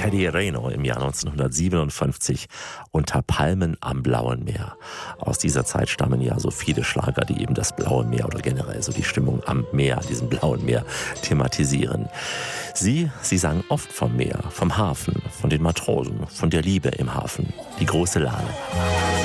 Teddy Reno im Jahr 1957 Unter Palmen am Blauen Meer. Aus dieser Zeit stammen ja so viele Schlager, die eben das Blaue Meer oder generell so die Stimmung am Meer, diesem Blauen Meer, thematisieren. Sie sang oft vom Meer, vom Hafen, von den Matrosen, von der Liebe im Hafen. Die große Lale.